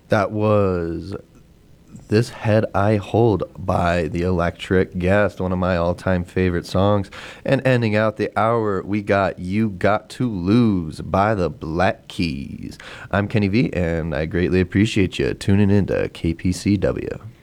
That was This Head I Hold by The Electric Guest, one of my all time favorite songs. And ending out the hour, we got You Got to Lose by the Black Keys. I'm Kenny V, and I greatly appreciate you tuning in to KPCW.